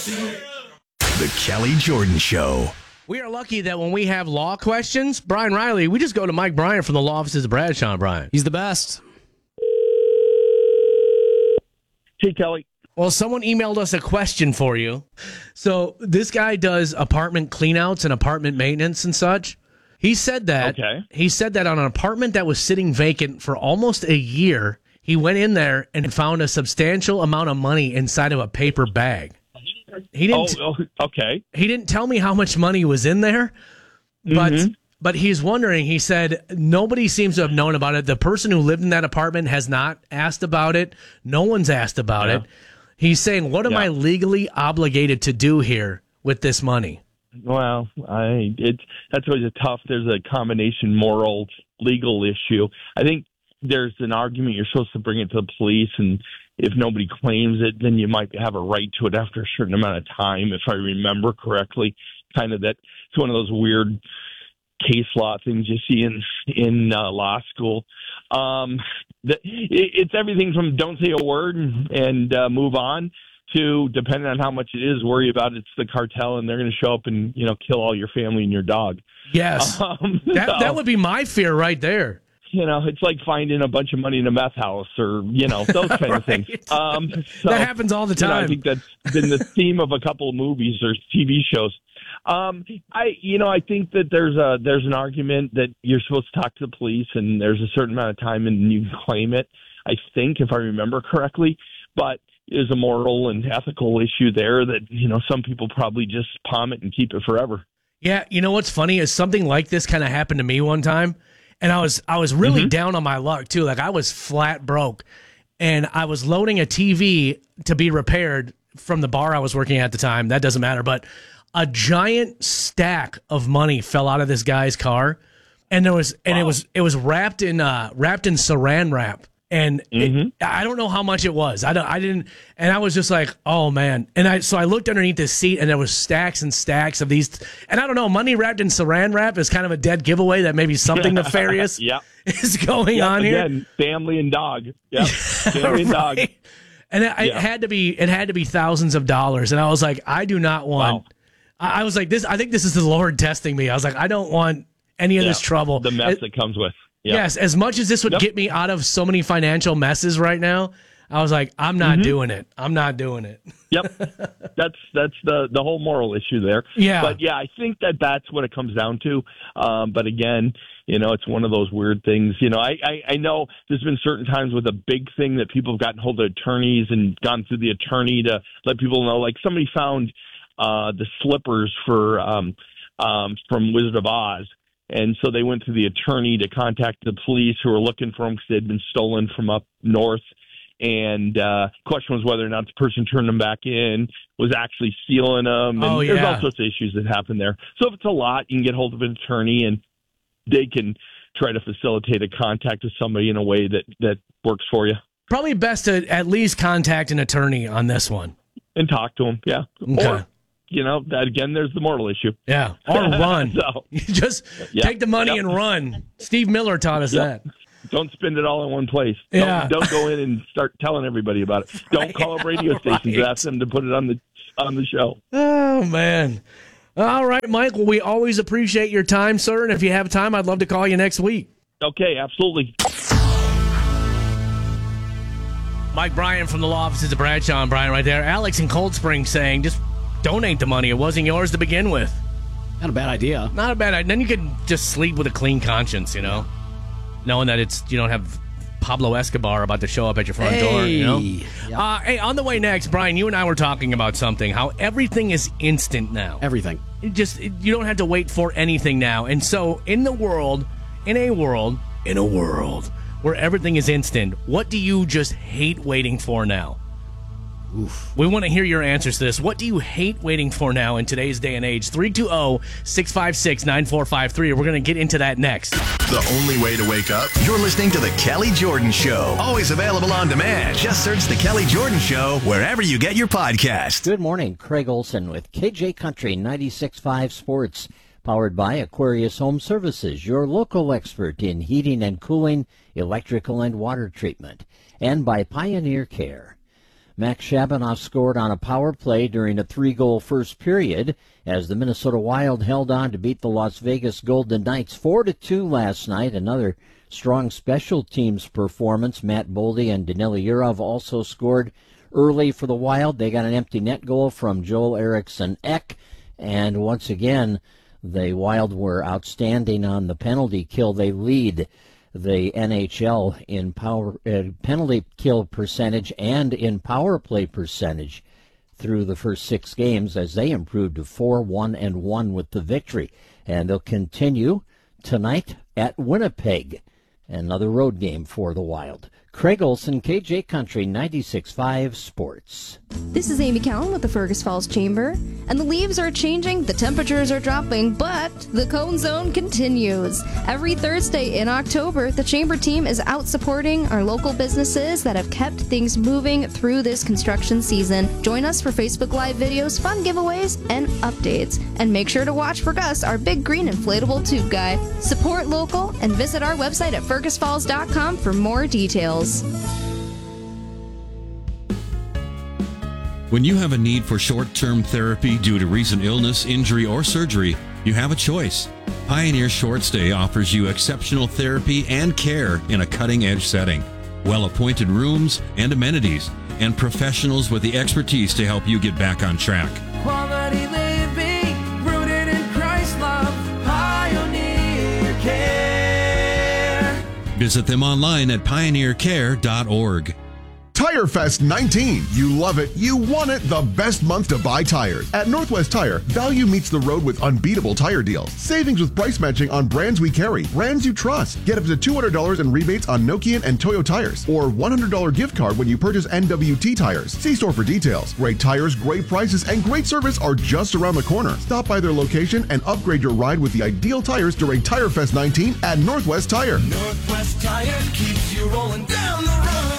The Kelly Jordan Show. We are lucky that when we have law questions, Brian Riley, we just go to Mike Bryan from the law offices of Bradshaw and Bryan. He's the best. Hey, Kelly. Well, someone emailed us a question for you. So this guy does apartment cleanouts and apartment maintenance and such. He said that. Okay. He said that on an apartment that was sitting vacant for almost a year, he went in there and found a substantial amount of money inside of a paper bag. He didn't. Okay. He didn't tell me how much money was in there, but he's wondering. He said nobody seems to have known about it. The person who lived in that apartment has not asked about it. No one's asked about it. He's saying, "What am I legally obligated to do here with this money?" Well, that's always a tough. There's a combination moral, legal issue. I think there's an argument you're supposed to bring it to the police, and if nobody claims it, then you might have a right to it after a certain amount of time, if I remember correctly. Kind of that. It's one of those weird case law things you see in law school. It's everything from don't say a word and move on to, depending on how much it is, worry about it's the cartel and they're going to show up and kill all your family and your dog. Yes, that would be my fear right there. It's like finding a bunch of money in a meth house or, those kind of things. That happens all the time. I think that's been the theme of a couple of movies or TV shows. I think that there's an argument that you're supposed to talk to the police and there's a certain amount of time and you can claim it, I think, if I remember correctly. But there's a moral and ethical issue there that, some people probably just palm it and keep it forever. Yeah, what's funny is something like this kind of happened to me one time. And I was really down on my luck, too. Like, I was flat broke. And I was loading a TV to be repaired from the bar I was working at the time. That doesn't matter. But a giant stack of money fell out of this guy's car. And it was wrapped in saran wrap. And I don't know how much it was. I didn't, and I was just like, oh man. And so I looked underneath the seat, and there was stacks and stacks of these. And I don't know, money wrapped in saran wrap is kind of a dead giveaway that maybe something nefarious is going on here. Again, family and dog. Yep, family and dog. And it had to be thousands of dollars. And I was like, I do not want. Wow. I was like, this. I think this is the Lord testing me. I was like, I don't want any of this trouble. The mess that comes with. Yep. Yes, as much as this would get me out of so many financial messes right now, I was like, I'm not doing it. I'm not doing it. Yep. That's the whole moral issue there. Yeah. But yeah, I think that's what it comes down to. But again, it's one of those weird things. I know there's been certain times with a big thing that people have gotten hold of attorneys and gone through the attorney to let people know. Like somebody found the slippers from Wizard of Oz. And so they went to the attorney to contact the police who were looking for them because they had been stolen from up north. And question was whether or not the person turned them back in was actually stealing them. And there's all sorts of issues that happen there. So if it's a lot, you can get hold of an attorney and they can try to facilitate a contact with somebody in a way that works for you. Probably best to at least contact an attorney on this one. And talk to them, yeah. Okay. Or, that again, there's the moral issue. Yeah, or run. Just take the money and run. Steve Miller taught us that. Don't spend it all in one place. Yeah. Don't go in and start telling everybody about it. Don't call up radio stations and ask them to put it on the show. Oh, man. All right, Mike. Well, we always appreciate your time, sir. And if you have time, I'd love to call you next week. Okay, absolutely. Mike Bryan from the law offices of Bradshaw and Bryan right there. Alex in Cold Spring saying just donate the money. It wasn't yours to begin with. Not a bad idea. Not a bad idea. Then you could just sleep with a clean conscience, knowing that you don't have Pablo Escobar about to show up at your front door. Yep. Hey, on the way next, Brian, you and I were talking about something, how everything is instant now. Everything. You don't have to wait for anything now. And so in a world where everything is instant, what do you just hate waiting for now? Oof. We want to hear your answers to this. What do you hate waiting for now in today's day and age? 320-656-9453. We're going to get into that next. The only way to wake up? You're listening to The Kelly Jordan Show. Always available on demand. Just search The Kelly Jordan Show wherever you get your podcast. Good morning. Craig Olson with KJ Country 96.5 Sports. Powered by Aquarius Home Services, your local expert in heating and cooling, electrical and water treatment. And by Pioneer Care. Max Shabanoff scored on a power play during a 3-goal first period as the Minnesota Wild held on to beat the Las Vegas Golden Knights 4-2 last night. Another strong special teams performance. Matt Boldy and Danila Yurov also scored early for the Wild. They got an empty net goal from Joel Eriksson-Ek, and once again, the Wild were outstanding on the penalty kill. They lead the NHL in penalty kill percentage and in power play percentage through the first 6 games as they improved to 4-1-1 with the victory. And they'll continue tonight at Winnipeg, another road game for the Wild. Craig Olson, KJ Country 96.5 Sports. This is Amy Cowan with the Fergus Falls Chamber, and the leaves are changing, the temperatures are dropping, but the Cone Zone continues. Every Thursday in October, the Chamber team is out supporting our local businesses that have kept things moving through this construction season. Join us for Facebook Live videos, fun giveaways, and updates. And make sure to watch for Gus, our big green inflatable tube guy. Support local and visit our website at fergusfalls.com for more details. When you have a need for short-term therapy due to recent illness, injury, or surgery, you have a choice. Pioneer Short Stay offers you exceptional therapy and care in a cutting-edge setting. Well-appointed rooms and amenities, and professionals with the expertise to help you get back on track. Quality living, rooted in Christ's love, Pioneer Care. Visit them online at pioneercare.org. Tire Fest 19. You love it. You want it. The best month to buy tires. At Northwest Tire, value meets the road with unbeatable tire deals. Savings with price matching on brands we carry. Brands you trust. Get up to $200 in rebates on Nokian and Toyo tires. Or $100 gift card when you purchase NWT tires. See store for details. Great tires, great prices, and great service are just around the corner. Stop by their location and upgrade your ride with the ideal tires during Tire Fest 19 at Northwest Tire. Northwest Tire keeps you rolling down the road.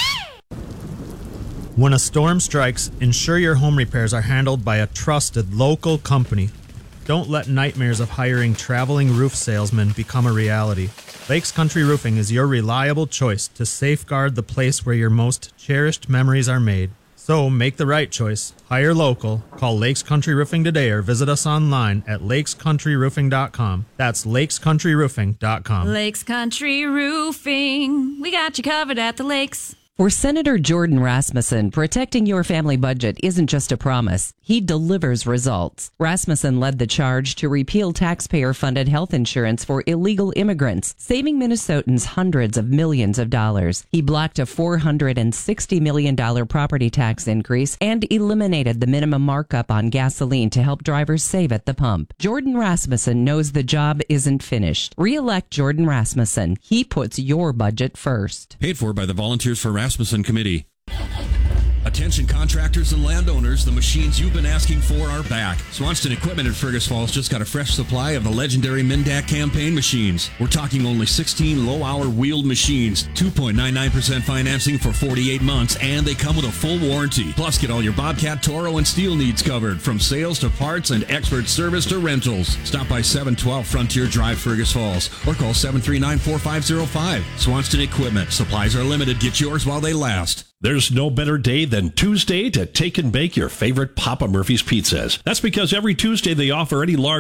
When a storm strikes, ensure your home repairs are handled by a trusted local company. Don't let nightmares of hiring traveling roof salesmen become a reality. Lakes Country Roofing is your reliable choice to safeguard the place where your most cherished memories are made. So make the right choice. Hire local. Call Lakes Country Roofing today or visit us online at lakescountryroofing.com. That's lakescountryroofing.com. Lakes Country Roofing. We got you covered at the lakes. For Senator Jordan Rasmussen, protecting your family budget isn't just a promise. He delivers results. Rasmussen led the charge to repeal taxpayer-funded health insurance for illegal immigrants, saving Minnesotans hundreds of millions of dollars. He blocked a $460 million property tax increase and eliminated the minimum markup on gasoline to help drivers save at the pump. Jordan Rasmussen knows the job isn't finished. Re-elect Jordan Rasmussen. He puts your budget first. Paid for by the Volunteers for Rasmussen Committee. Attention contractors and landowners, the machines you've been asking for are back. Swanston Equipment in Fergus Falls just got a fresh supply of the legendary Mindak campaign machines. We're talking only 16 low-hour wheeled machines, 2.99% financing for 48 months, and they come with a full warranty. Plus, get all your Bobcat, Toro, and steel needs covered, from sales to parts and expert service to rentals. Stop by 712 Frontier Drive, Fergus Falls, or call 739-4505. Swanston Equipment. Supplies are limited. Get yours while they last. There's no better day than Tuesday to take and bake your favorite Papa Murphy's pizzas. That's because every Tuesday they offer any large